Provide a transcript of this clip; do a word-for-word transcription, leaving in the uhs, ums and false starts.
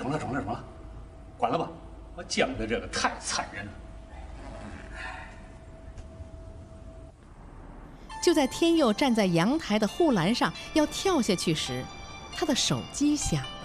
成了成了成了，管了吧，我讲的这个太残忍了。 就在天佑站在阳台的护栏上要跳下去时，他的手机响了。